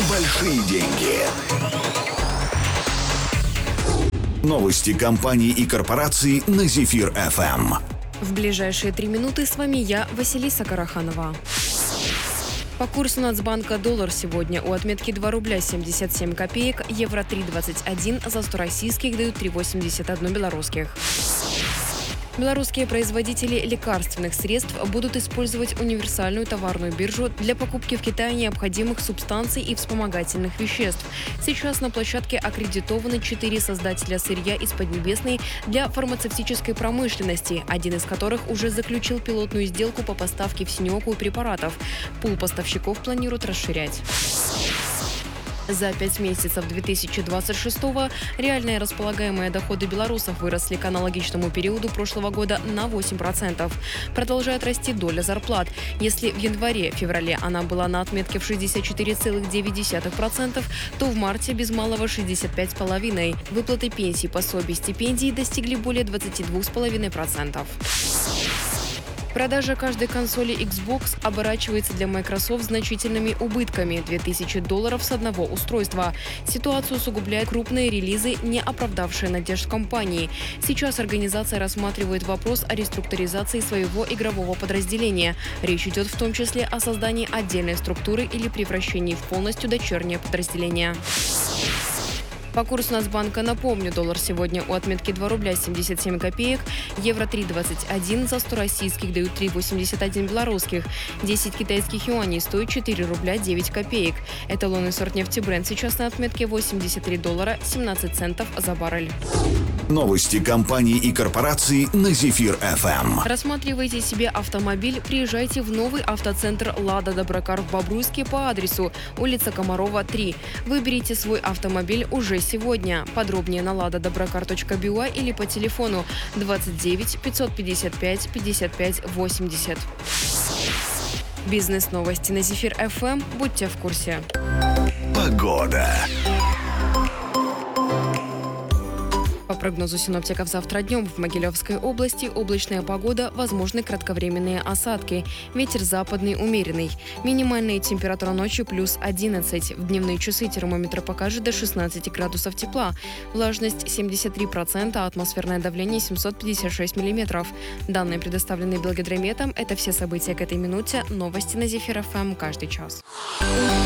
большие деньги. Новости компаний и корпораций на Зефир ФМ. В ближайшие 3 минуты с вами я, Василиса Караханова. По курсу Нацбанка доллар сегодня у отметки 2 рубля 77 копеек, евро 3,21, за 100 российских дают 3,81 белорусских. Белорусские производители лекарственных средств будут использовать универсальную товарную биржу для покупки в Китае необходимых субстанций и вспомогательных веществ. Сейчас на площадке аккредитованы 4 создателя сырья из Поднебесной для фармацевтической промышленности, один из которых уже заключил пилотную сделку по поставке в Синеокую препаратов. Пул поставщиков планируют расширять. За 5 месяцев 2026-го реальные располагаемые доходы белорусов выросли к аналогичному периоду прошлого года на 8%. Продолжает расти доля зарплат. Если в январе-феврале она была на отметке в 64,9%, то в марте без малого 65,5%. Выплаты пенсий, пособий, стипендий достигли более 22,5%. Продажа каждой консоли Xbox оборачивается для Microsoft значительными убытками – $2000 с одного устройства. Ситуацию усугубляют крупные релизы, не оправдавшие надежд компании. Сейчас организация рассматривает вопрос о реструктуризации своего игрового подразделения. Речь идет в том числе о создании отдельной структуры или превращении в полностью дочернее подразделение. По курсу Нацбанка, напомню, доллар сегодня у отметки 2 рубля 77 копеек, евро 3,21, за 100 российских дают 3,81 белорусских, 10 китайских юаней стоит 4 рубля 9 копеек. Эталонный сорт нефти Brent сейчас на отметке $83 17 центов за баррель. Новости компаний и корпораций на Зефир ФМ. Рассматривайте себе автомобиль, приезжайте в новый автоцентр «Лада Доброкар» в Бобруйске по адресу улица Комарова, 3. Выберите свой автомобиль уже сегодня. Подробнее на ladadobрокар.by или по телефону 29 555 55 80. Бизнес-новости на Зефир ФМ. Будьте в курсе. Погода. По прогнозу синоптиков, завтра днем в Могилевской области облачная погода, возможны кратковременные осадки. Ветер западный умеренный. Минимальная температура ночью плюс 11. В дневные часы термометр покажет до 16 градусов тепла. Влажность 73%, а атмосферное давление 756 миллиметров. Данные предоставлены Белгидрометом. Это все события к этой минуте. Новости на Зефир ФМ каждый час.